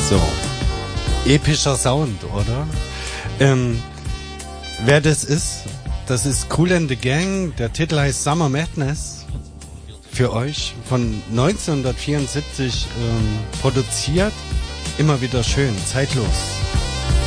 So. Epischer Sound, oder? Wer das ist Kool and the Gang. Der Titel heißt Summer Madness. Für euch von 1974 produziert. Immer wieder schön, zeitlos.